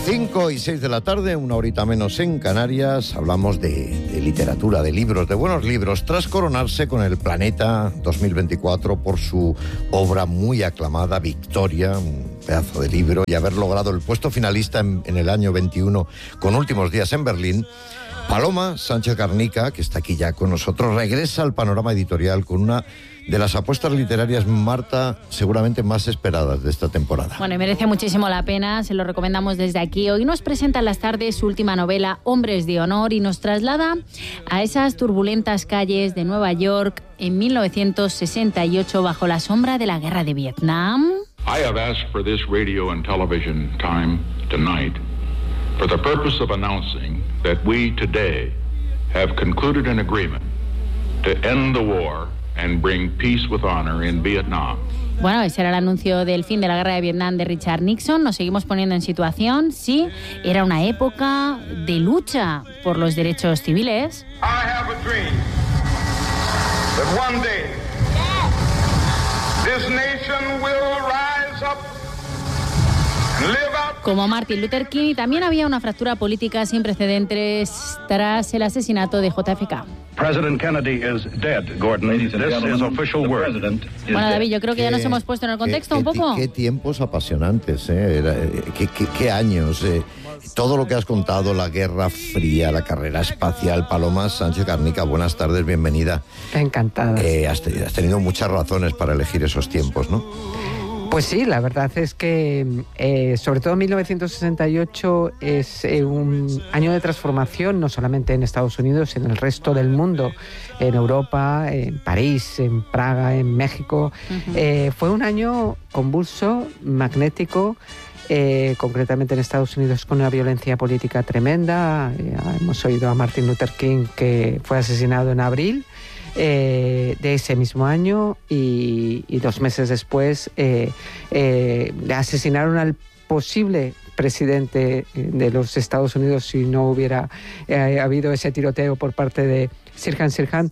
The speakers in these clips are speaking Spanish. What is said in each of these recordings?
5 y 6 de la tarde, una horita menos en Canarias. Hablamos de literatura, de libros, de buenos libros, tras coronarse con el Planeta 2024 por su obra muy aclamada, Victoria, un pedazo de libro, y haber logrado el puesto finalista en el año 21 con Últimos días en Berlín. Paloma Sánchez Garnica, que está aquí ya con nosotros, regresa al panorama editorial con una de las apuestas literarias, Marta, seguramente más esperadas de esta temporada. Bueno, y merece muchísimo la pena, se lo recomendamos desde aquí. Hoy nos presenta en las tardes su última novela, Hombres de Honor, y nos traslada a esas turbulentas calles de Nueva York en 1968 bajo la sombra de la guerra de Vietnam. I have asked for this radio and television time tonight for the purpose of announcing that we today have concluded an agreement to end the war and bring peace with honor in Vietnam. Bueno, ese era el anuncio del fin de la guerra de Vietnam de Richard Nixon. Nos seguimos poniendo en situación. Sí, era una época de lucha por los derechos civiles. I have a dream that one day this nation will rise up and live out. Como Martin Luther King, y también había una fractura política sin precedentes tras el asesinato de JFK. President Kennedy is dead, Gordon. This is official word. Bueno, David, yo creo que ya nos hemos puesto en el contexto un poco. Qué tiempos apasionantes, qué años. Todo lo que has contado, la Guerra Fría, la carrera espacial. Paloma Sánchez Garnica, buenas tardes, bienvenida. Encantada. Has tenido muchas razones para elegir esos tiempos, ¿no? Pues sí, la verdad es que sobre todo 1968 es un año de transformación, no solamente en Estados Unidos, en el resto del mundo, en Europa, en París, en Praga, en México. Uh-huh. Fue un año convulso, magnético, concretamente en Estados Unidos con una violencia política tremenda. Hemos oído a Martin Luther King, que fue asesinado en abril de ese mismo año, y 2 meses después asesinaron al posible presidente de los Estados Unidos si no hubiera habido ese tiroteo por parte de Sirhan Sirhan,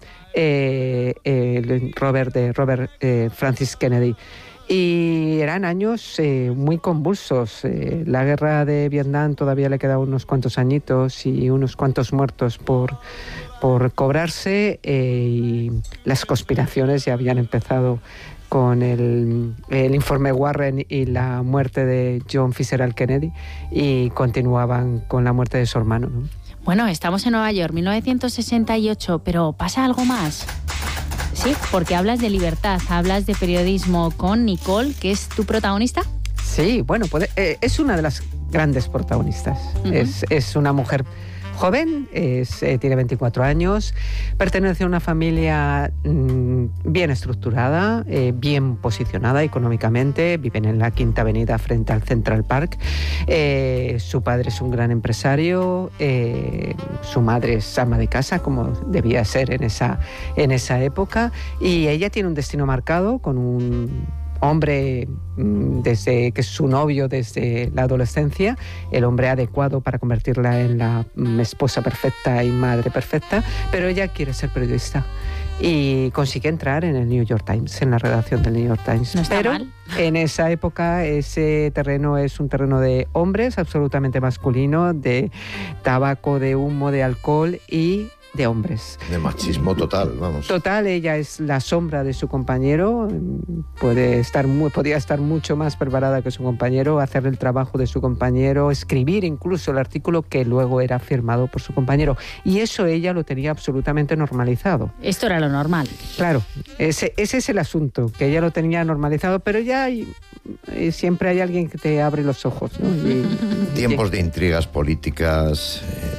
Robert Francis Kennedy. Y eran años muy convulsos. La guerra de Vietnam todavía le quedaban unos cuantos añitos y unos cuantos muertos por cobrarse, y las conspiraciones ya habían empezado con el informe Warren y la muerte de John Fitzgerald Kennedy, y continuaban con la muerte de su hermano, ¿no? Bueno, estamos en Nueva York, 1968, pero ¿pasa algo más? Sí, porque hablas de libertad, hablas de periodismo con Nicole, que es tu protagonista. Sí, bueno, es una de las grandes protagonistas. Uh-huh. Es una mujer joven, tiene 24 años, pertenece a una familia bien estructurada, bien posicionada económicamente, viven en la Quinta Avenida frente al Central Park. Su padre es un gran empresario, su madre es ama de casa, como debía ser en esa época, y ella tiene un destino marcado con un hombre desde que es su novio desde la adolescencia, el hombre adecuado para convertirla en la esposa perfecta y madre perfecta, pero ella quiere ser periodista y consigue entrar en el New York Times, en la redacción del New York Times. No está pero mal. En esa época ese terreno es un terreno de hombres, absolutamente masculino, de tabaco, de humo, de alcohol y de hombres. De machismo total, vamos. Total, ella es la sombra de su compañero, podía estar mucho más preparada que su compañero, hacer el trabajo de su compañero, escribir incluso el artículo que luego era firmado por su compañero. Y eso ella lo tenía absolutamente normalizado. Esto era lo normal. Claro, ese es el asunto, que ella lo tenía normalizado, pero ya siempre hay alguien que te abre los ojos, ¿no? Tiempos de intrigas políticas,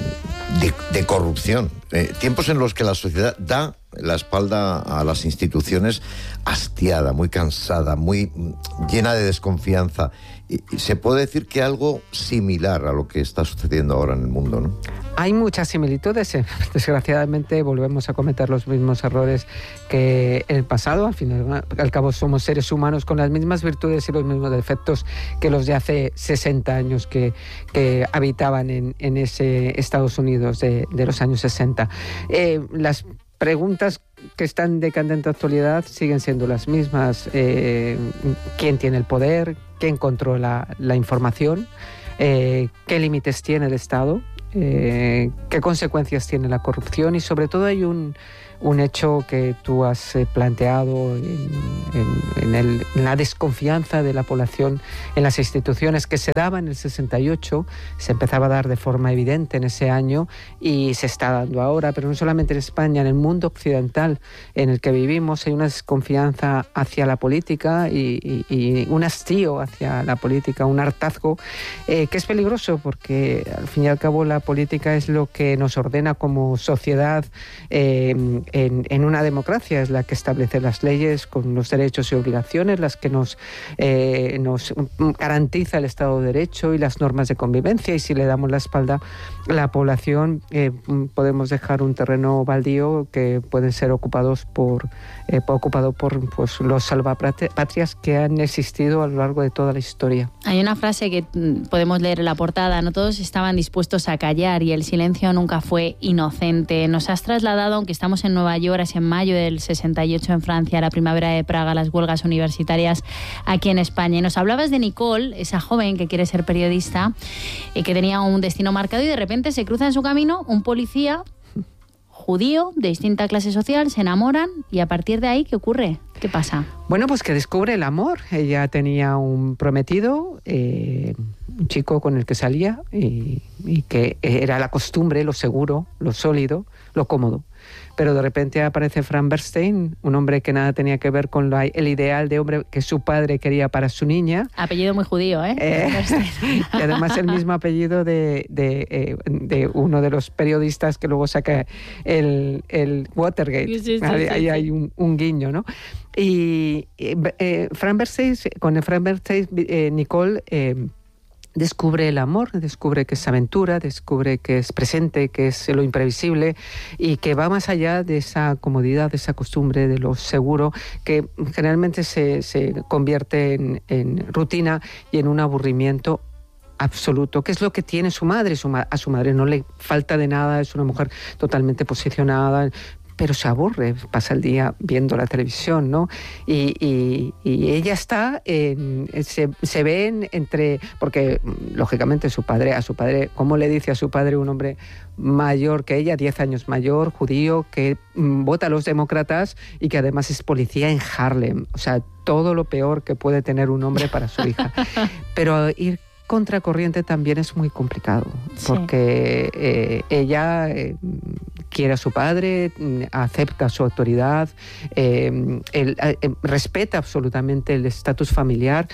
de corrupción, tiempos en los que la sociedad da la espalda a las instituciones, hastiada, muy cansada, muy llena de desconfianza. Y se puede decir que algo similar a lo que está sucediendo ahora en el mundo, ¿no? Hay muchas similitudes. Desgraciadamente volvemos a cometer los mismos errores que en el pasado. Al fin y al cabo somos seres humanos con las mismas virtudes y los mismos defectos que los de hace 60 años que habitaban en ese Estados Unidos de los años 60. Las preguntas que están de candente actualidad siguen siendo las mismas. ¿Quién tiene el poder? ¿Quién controla la información? qué límites tiene el Estado, qué consecuencias tiene la corrupción, y sobre todo hay un hecho que tú has planteado en la desconfianza de la población en las instituciones, que se daba en el 68, se empezaba a dar de forma evidente en ese año y se está dando ahora, pero no solamente en España, en el mundo occidental en el que vivimos hay una desconfianza hacia la política y un hastío hacia la política, un hartazgo que es peligroso, porque al fin y al cabo la política es lo que nos ordena como sociedad. En una democracia es la que establece las leyes con los derechos y obligaciones, las que nos garantiza el Estado de Derecho y las normas de convivencia, y si le damos la espalda a la población podemos dejar un terreno baldío que pueden ser ocupado por pues, los salvapatrias que han existido a lo largo de toda la historia. Hay una frase que podemos leer en la portada: no todos estaban dispuestos a callar y el silencio nunca fue inocente. Nos has trasladado, aunque estamos en Nueva York, es en mayo del 68 en Francia, la primavera de Praga, las huelgas universitarias aquí en España. Y nos hablabas de Nicole, esa joven que quiere ser periodista y que tenía un destino marcado, y de repente se cruza en su camino un policía judío de distinta clase social, se enamoran, y a partir de ahí, ¿qué ocurre? ¿Qué pasa? Bueno, pues que descubre el amor. Ella tenía un prometido, un chico con el que salía y que era la costumbre, lo seguro, lo sólido, lo cómodo. Pero de repente aparece Frank Bernstein, un hombre que nada tenía que ver con el ideal de hombre que su padre quería para su niña. Apellido muy judío, ¿eh? Y además el mismo apellido de uno de los periodistas que luego saca el Watergate. Sí. Ahí hay un guiño, ¿no? Y Frank Bernstein, con Frank Bernstein, Nicole descubre el amor, descubre que es aventura, descubre que es presente, que es lo imprevisible y que va más allá de esa comodidad, de esa costumbre, de lo seguro, que generalmente se convierte en rutina y en un aburrimiento absoluto, que es lo que tiene su madre. A su madre no le falta de nada, es una mujer totalmente posicionada, pero se aburre, pasa el día viendo la televisión, ¿no? Y ella está, se ven entre, porque lógicamente a su padre, ¿cómo le dice a su padre, un hombre mayor que ella, 10 años mayor, judío, que vota a los demócratas y que además es policía en Harlem? O sea, todo lo peor que puede tener un hombre para su hija. Pero ir contracorriente también es muy complicado, porque ella quiere a su padre, acepta su autoridad, respeta absolutamente el estatus familiar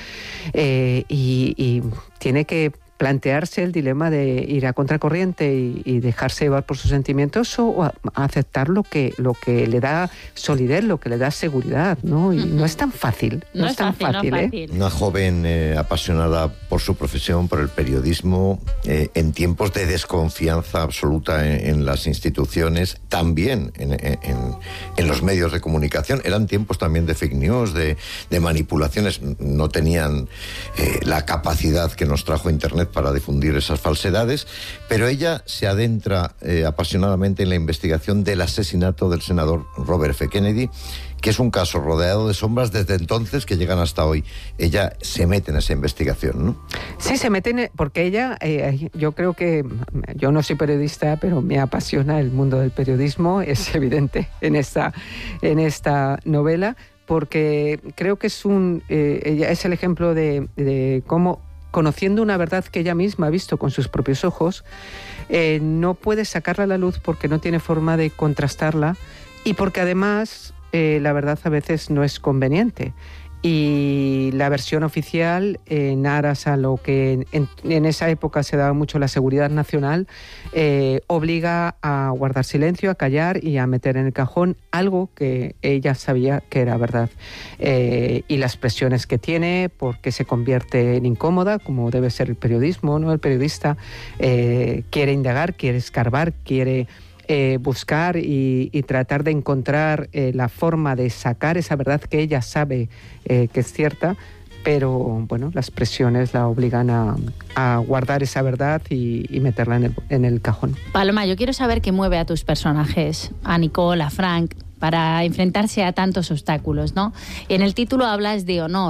y tiene que plantearse el dilema de ir a contracorriente y dejarse llevar por sus sentimientos, o aceptar lo que le da solidez, lo que le da seguridad, ¿no? Y no es tan fácil. No es tan fácil, ¿eh? Una joven apasionada por su profesión, por el periodismo, en tiempos de desconfianza absoluta en las instituciones, también en los medios de comunicación. Eran tiempos también de fake news, de manipulaciones. No tenían la capacidad que nos trajo Internet para difundir esas falsedades, pero ella se adentra apasionadamente en la investigación del asesinato del senador Robert F. Kennedy, que es un caso rodeado de sombras desde entonces que llegan hasta hoy. Ella se mete en esa investigación, ¿no? Sí, se mete porque ella, yo creo que, yo no soy periodista, pero me apasiona el mundo del periodismo, es evidente en esta novela, porque creo que ella es el ejemplo de cómo, conociendo una verdad que ella misma ha visto con sus propios ojos, no puede sacarla a la luz porque no tiene forma de contrastarla y porque además la verdad a veces no es conveniente. Y la versión oficial, en aras a lo que en esa época se daba mucho la seguridad nacional, obliga a guardar silencio, a callar y a meter en el cajón algo que ella sabía que era verdad. Y las presiones que tiene, porque se convierte en incómoda, como debe ser el periodismo, ¿no? El periodista quiere indagar, quiere escarbar, quiere buscar y tratar de encontrar la forma de sacar esa verdad que ella sabe que es cierta, pero bueno, las presiones la obligan a guardar esa verdad y meterla en el cajón. Paloma, yo quiero saber qué mueve a tus personajes, a Nicole, a Frank, para enfrentarse a tantos obstáculos, ¿no? En el título hablas de honor,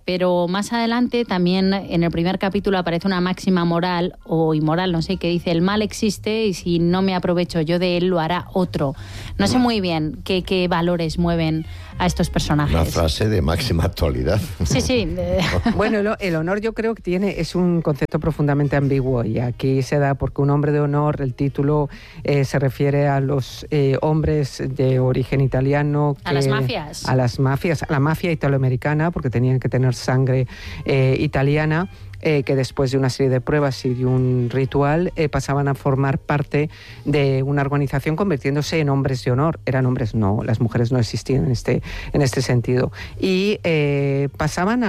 pero más adelante también en el primer capítulo aparece una máxima moral o inmoral, no sé, que dice: el mal existe y si no me aprovecho yo de él, lo hará otro. No sé muy bien qué valores mueven a estos personajes. Una frase de máxima actualidad. Sí, sí. Bueno, el honor yo creo que es un concepto profundamente ambiguo, y aquí se da porque un hombre de honor, el título se refiere a los hombres de origen italiano. A las mafias. A la mafia italoamericana, porque tenían que tener sangre italiana. Que después de una serie de pruebas y de un ritual pasaban a formar parte de una organización, convirtiéndose en hombres de honor. Eran hombres, no, las mujeres no existían en este sentido. Y pasaban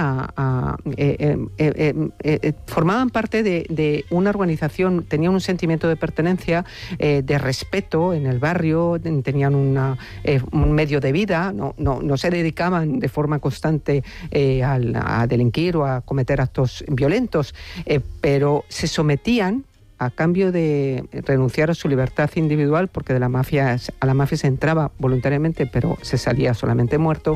formaban parte de una organización, tenían un sentimiento de pertenencia, de respeto en el barrio, tenían un medio de vida, no se dedicaban de forma constante a delinquir o a cometer actos violentos. Pero se sometían a cambio de renunciar a su libertad individual, porque a la mafia se entraba voluntariamente, pero se salía solamente muerto.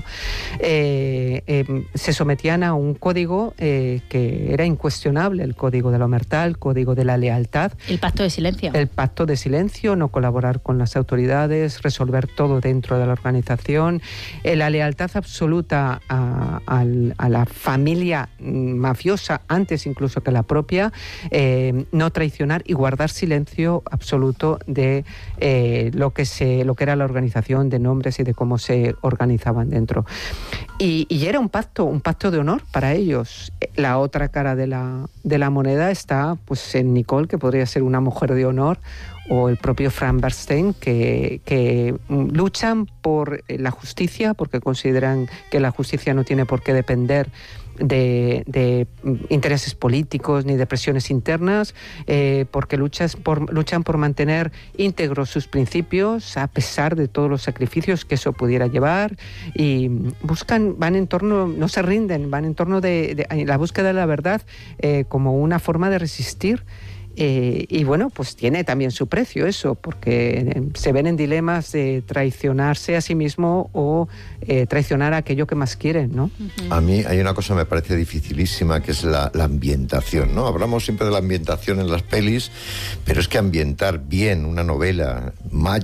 Se sometían a un código que era incuestionable, el código de la omertà, el código de la lealtad. El pacto de silencio. El pacto de silencio, no colaborar con las autoridades, resolver todo dentro de la organización, la lealtad absoluta a la familia mafiosa, antes incluso que la propia, no traicionar y guardar silencio absoluto de lo que era la organización, de nombres y de cómo se organizaban dentro. Y era un pacto de honor para ellos. La otra cara de la moneda está pues en Nicole, que podría ser una mujer de honor, o el propio Frank Bernstein, que luchan por la justicia, porque consideran que la justicia no tiene por qué depender de intereses políticos ni de presiones internas, porque luchan por mantener íntegros sus principios a pesar de todos los sacrificios que eso pudiera llevar, y van en torno, no se rinden, van en torno de la búsqueda de la verdad como una forma de resistir. Y bueno, pues tiene también su precio eso, porque se ven en dilemas de traicionarse a sí mismo o traicionar a aquello que más quieren, ¿no? A mí hay una cosa que me parece dificilísima, que es la ambientación, ¿no? Hablamos siempre de la ambientación en las pelis, pero es que ambientar bien una novela, Nueva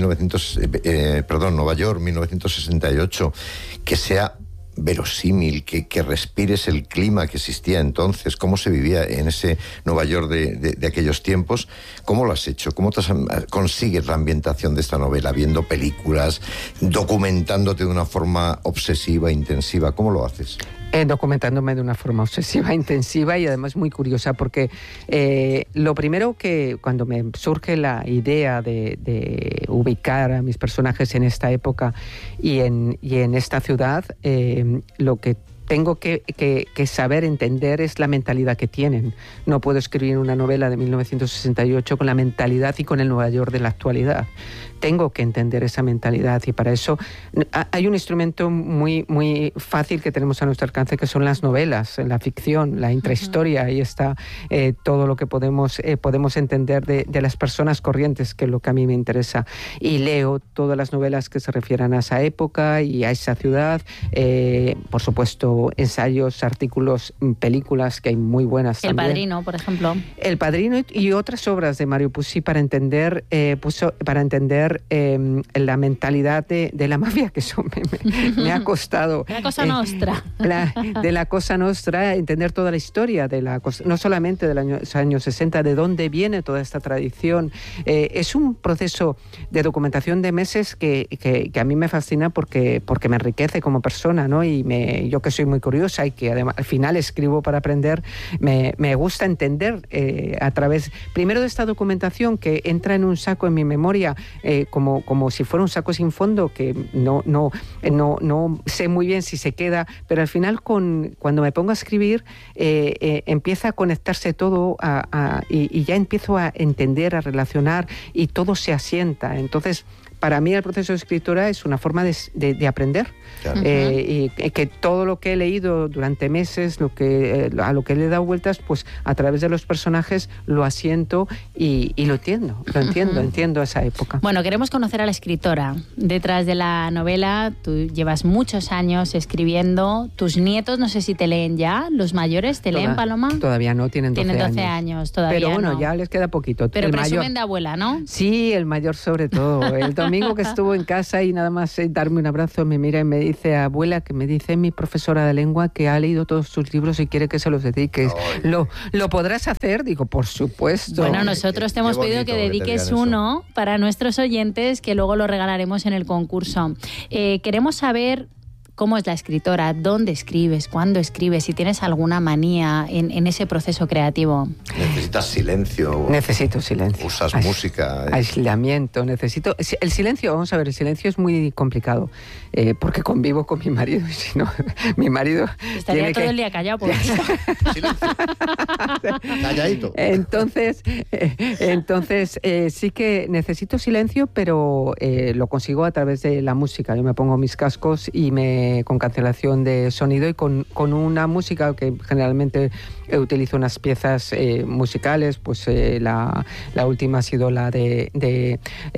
York, 1968, que sea verosímil, que respires el clima que existía entonces, cómo se vivía en ese Nueva York de aquellos tiempos. ¿Cómo lo has hecho? ¿Cómo consigues la ambientación de esta novela? Viendo películas, documentándote de una forma obsesiva, intensiva. ¿Cómo lo haces? Documentándome de una forma obsesiva, intensiva y además muy curiosa, porque lo primero que cuando me surge la idea de ubicar a mis personajes en esta época y en esta ciudad, lo que tengo que saber entender es la mentalidad que tienen. No puedo escribir una novela de 1968 con la mentalidad y con el Nueva York de la actualidad. Tengo que entender esa mentalidad, y para eso hay un instrumento muy, muy fácil que tenemos a nuestro alcance, que son las novelas, la ficción, la intrahistoria. Ahí está todo lo que podemos entender de las personas corrientes, que es lo que a mí me interesa. Y leo todas las novelas que se refieran a esa época y a esa ciudad. Por supuesto, ensayos, artículos, películas, que hay muy buenas también. El Padrino, por ejemplo. El Padrino y otras obras de Mario Puzo para entender la mentalidad de la mafia, que eso me ha costado. La Cosa Nostra. De la Cosa Nostra, entender toda la historia, no solamente de los años 60, de dónde viene toda esta tradición. Es un proceso de documentación de meses que a mí me fascina porque me enriquece como persona, ¿no? Y yo, que soy muy curiosa y que además al final escribo para aprender, me gusta entender a través, primero, de esta documentación que entra en un saco en mi memoria, como si fuera un saco sin fondo, que no sé muy bien si se queda, pero al final cuando me pongo a escribir empieza a conectarse todo y ya empiezo a entender, a relacionar, y todo se asienta. Entonces para mí el proceso de escritura es una forma de aprender. Claro. Y que todo lo que he leído durante meses, a lo que le he dado vueltas, pues a través de los personajes lo asiento y lo entiendo esa época. Bueno, queremos conocer a la escritora. Detrás de la novela, tú llevas muchos años escribiendo. Tus nietos, no sé si te leen ya, los mayores, ¿te leen, Paloma? Todavía no, tienen 12 años todavía. Pero bueno, no. ya les queda poquito. Pero el presumen mayor, de abuela, ¿no? Sí, el mayor sobre todo. El domingo que estuvo en casa y nada más darme un abrazo, me mira y me dice, abuela, que me dice mi profesora de lengua que ha leído todos tus libros y quiere que se los dediques. ¿Lo podrás hacer? Digo, por supuesto. Bueno, nosotros te hemos pedido que dediques uno para nuestros oyentes, que luego lo regalaremos en el concurso. Queremos saber cómo es la escritora, dónde escribes, cuándo escribes, si tienes alguna manía en ese proceso creativo. ¿Necesitas silencio? Necesito silencio. ¿Usas música? Aislamiento, necesito... El silencio, vamos a ver, el silencio es muy complicado, porque convivo con mi marido, y si no, mi marido... Estaría todo el día callado por eso. Silencio. Calladito. Entonces sí que necesito silencio, pero lo consigo a través de la música. Yo me pongo mis cascos y con cancelación de sonido y con una música que generalmente utilizo unas piezas musicales, pues la última ha sido la de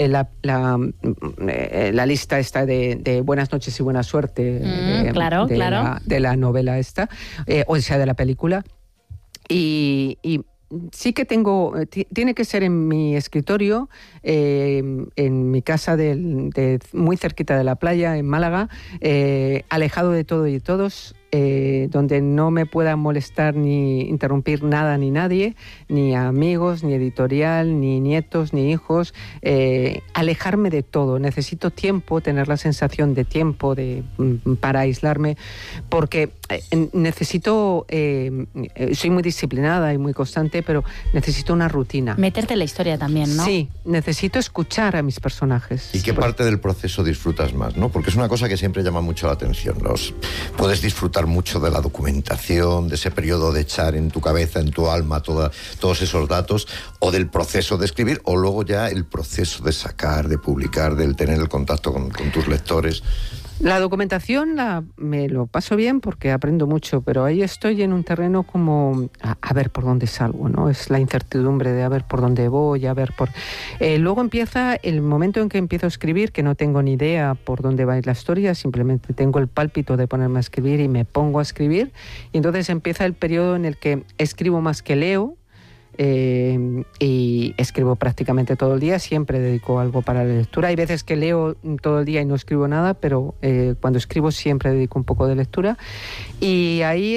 la lista esta de Buenas noches y buena suerte, claro. De la novela esta, o sea, de la película. Y sí que tiene que ser en mi escritorio, en mi casa muy cerquita de la playa, en Málaga, alejado de todo y todos, donde no me pueda molestar ni interrumpir nada ni nadie, ni amigos, ni editorial, ni nietos, ni hijos, alejarme de todo. Necesito tiempo, tener la sensación de tiempo para aislarme, porque necesito, soy muy disciplinada y muy constante, pero necesito una rutina. Meterte en la historia también, ¿no? Sí, necesito escuchar a mis personajes. ¿Y qué parte del proceso disfrutas más, no? Porque es una cosa que siempre llama mucho la atención. Puedes disfrutar mucho de la documentación, de ese periodo de echar en tu cabeza, en tu alma, todos esos datos, o del proceso de escribir, o luego ya el proceso de sacar, de publicar, del tener el contacto con tus lectores. La documentación me lo paso bien porque aprendo mucho, pero ahí estoy en un terreno como a ver por dónde salgo, ¿no? Es la incertidumbre de a ver por dónde voy, a ver por... luego empieza el momento en que empiezo a escribir, que no tengo ni idea por dónde va a ir la historia, simplemente tengo el pálpito de ponerme a escribir y me pongo a escribir, y entonces empieza el periodo en el que escribo más que leo. Y escribo prácticamente todo el día, siempre dedico algo para la lectura. Hay veces que leo todo el día y no escribo nada, pero cuando escribo siempre dedico un poco de lectura. Y ahí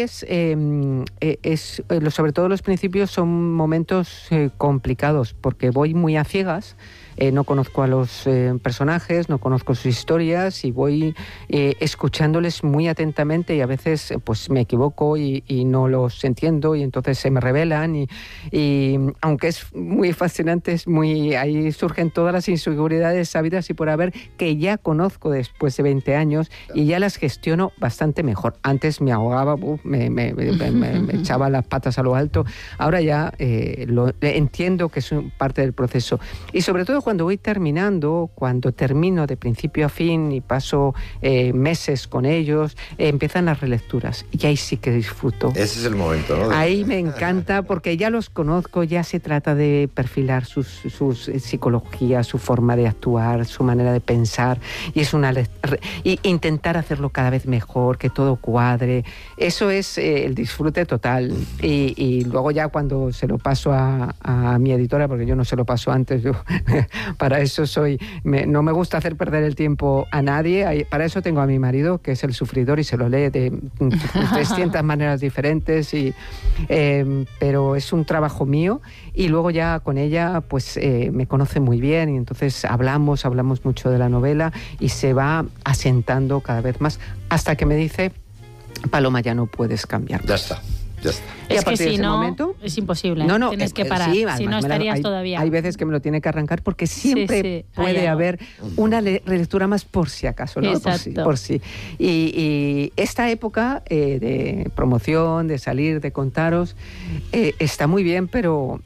sobre todo los principios son momentos complicados, porque voy muy a ciegas. No conozco a los personajes, no conozco sus historias y voy escuchándoles muy atentamente, y a veces pues me equivoco y no los entiendo, y entonces se me revelan y aunque es muy fascinante, ahí surgen todas las inseguridades sabidas y por haber, que ya conozco después de 20 años y ya las gestiono bastante mejor. Antes me ahogaba, me echaba las patas a lo alto. Ahora ya entiendo que es parte del proceso, y sobre todo cuando termino de principio a fin y paso meses con ellos, empiezan las relecturas y ahí sí que disfruto. Ese es el momento, ¿no? Ahí me encanta porque ya los conozco, ya se trata de perfilar su psicología, su forma de actuar, su manera de pensar, y es y intentar hacerlo cada vez mejor, que todo cuadre. Eso es el disfrute total. Y luego ya cuando se lo paso a mi editora, porque yo no se lo paso antes, yo para eso no me gusta hacer perder el tiempo a nadie. Para eso tengo a mi marido, que es el sufridor y se lo lee de 300 maneras diferentes, pero es un trabajo mío, y luego ya con ella pues me conoce muy bien, y entonces hablamos mucho de la novela y se va asentando cada vez más hasta que me dice: Paloma, ya no puedes cambiar. Ya está. Ya está. Y a Es que partir de si ese no, momento, es imposible. No, Tienes que parar. sí, si además no estarías todavía. Hay veces que me lo tiene que arrancar porque siempre Sí, puede hay algo. haber una relectura más por si acaso, ¿no? Exacto. Por si. Y esta época de promoción, de salir, de contaros, está muy bien, pero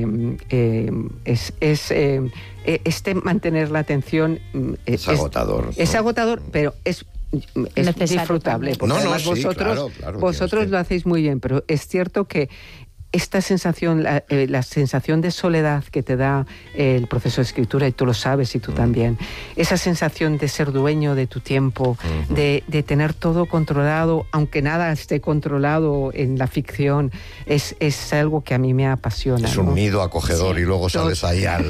mantener la atención Es agotador. Es ¿no? agotador, pero es Necesario disfrutable. también. Porque No, además sí, vosotros, claro, vosotros tienes que- lo hacéis muy bien, pero es cierto que esta sensación, la sensación de soledad que te da el proceso de escritura, y tú lo sabes y tú también, esa sensación de ser dueño de tu tiempo, de tener todo controlado, aunque nada esté controlado en la ficción, es algo que a mí me apasiona. Es ¿no? un nido acogedor Sí. y luego sales ahí a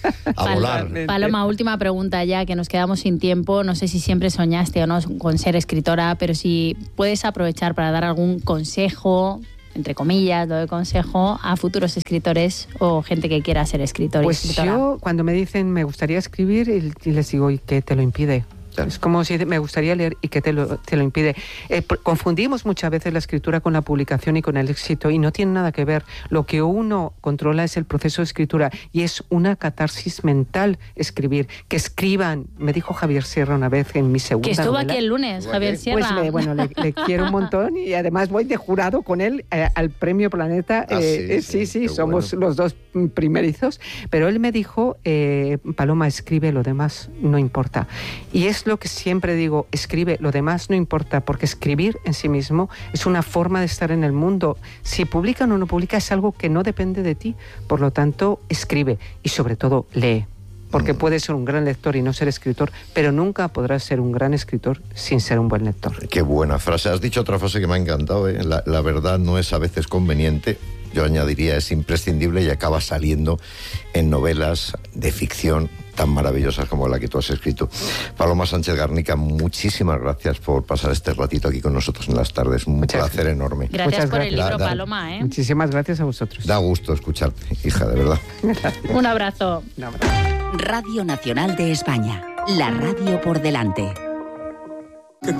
volar. Paloma, última pregunta ya, que nos quedamos sin tiempo. No sé si siempre soñaste o no con ser escritora, pero si puedes aprovechar para dar algún consejo, entre comillas, lo de consejo, a futuros escritores o gente que quiera ser escritor y Pues escritora. yo, cuando me dicen me gustaría escribir, y les digo, ¿y qué te lo impide? Es como si me gustaría leer y que te lo impide. Confundimos muchas veces la escritura con la publicación y con el éxito, y no tiene nada que ver. Lo que uno controla es el proceso de escritura, y es una catarsis mental escribir. Que escriban, me dijo Javier Sierra una vez en mi segunda Que estuvo novela. aquí el lunes, Javier Sierra. Pues le quiero un montón, y además voy de jurado con él al Premio Planeta. Sí, Sí, qué somos bueno. los dos primerizos, pero él me dijo, Paloma, escribe, lo demás no importa. Y es lo que siempre digo, escribe, lo demás no importa, porque escribir en sí mismo es una forma de estar en el mundo. Si publican o no publica es algo que no depende de ti, por lo tanto, escribe y sobre todo lee. Porque puedes ser un gran lector y no ser escritor, pero nunca podrás ser un gran escritor sin ser un buen lector. Qué buena frase. Has dicho otra frase que me ha encantado, ¿eh? La verdad no es a veces conveniente. Yo añadiría, es imprescindible, y acaba saliendo en novelas de ficción tan maravillosas como la que tú has escrito. Paloma Sánchez Garnica, muchísimas gracias por pasar este ratito aquí con nosotros en las tardes. Un placer enorme. Gracias Muchas por el gracias. libro, Da- Paloma. Muchísimas gracias a vosotros. Da gusto escucharte, hija, de verdad. Un abrazo. No, Radio Nacional de España. La radio por delante. ¿Qué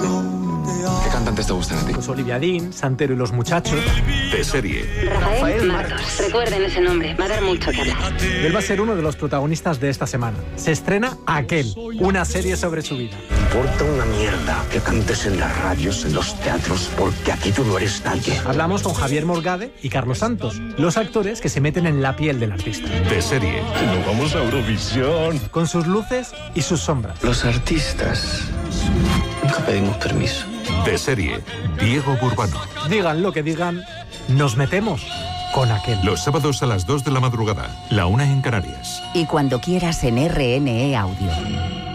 cantantes te gustan a ti? Pues Olivia Dean, Santero y los muchachos. De serie. Rafael Martos. Recuerden ese nombre, va a dar mucho que hablar. Él va a ser uno de los protagonistas de esta semana. Se estrena Aquel, una serie sobre su vida. Importa una mierda que cantes en las radios, en los teatros, porque aquí tú no eres nadie. Hablamos con Javier Morgade y Carlos Santos, los actores que se meten en la piel del artista. De serie. Nos vamos a Eurovisión. Con sus luces y sus sombras. Los artistas nunca pedimos permiso. De serie. Diego Burbano. Digan lo que digan, nos metemos con Aquel. Los sábados a las 2 de la madrugada, la 1 en Canarias. Y cuando quieras en RNE Audio.